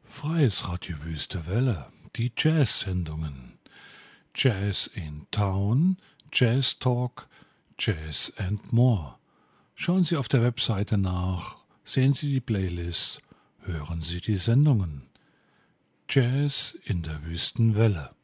Freies Radio Wüste Welle, die Jazz-Sendungen. Jazz in Town, Jazz Talk, Jazz and More. Schauen Sie auf der Webseite nach, sehen Sie die Playlist, hören Sie die Sendungen. Jazz in der Wüstenwelle.